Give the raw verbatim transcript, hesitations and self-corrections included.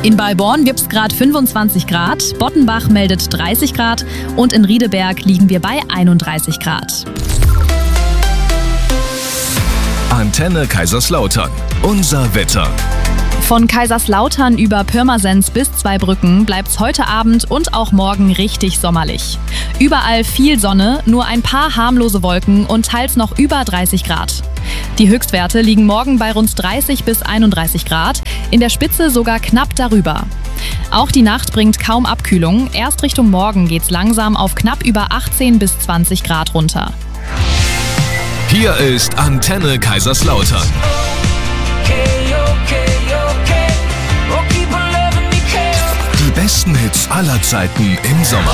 In Beiborn gibt es gerade fünfundzwanzig Grad, Bottenbach meldet dreißig Grad und in Riedeberg liegen wir bei einunddreißig Grad. Antenne Kaiserslautern. Unser Wetter. Von Kaiserslautern über Pirmasens bis Zweibrücken bleibt's heute Abend und auch morgen richtig sommerlich. Überall viel Sonne, nur ein paar harmlose Wolken und teils noch über dreißig Grad. Die Höchstwerte liegen morgen bei rund dreißig bis einunddreißig Grad, in der Spitze sogar knapp darüber. Auch die Nacht bringt kaum Abkühlung, erst Richtung Morgen geht's langsam auf knapp über achtzehn bis zwanzig Grad runter. Hier ist Antenne Kaiserslautern. Die besten Hits aller Zeiten im Sommer.